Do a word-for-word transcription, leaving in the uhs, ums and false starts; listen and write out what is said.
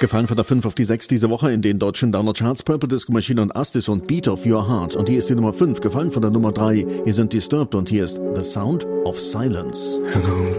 Gefallen von der fünf auf die sechs diese Woche in den deutschen Download-Charts. Purple Disco Machine und Astis und Beat of Your Heart. Und hier ist die Nummer fünf, gefallen von der Nummer drei. Hier sind Disturbed und hier ist The Sound of Silence. Hello,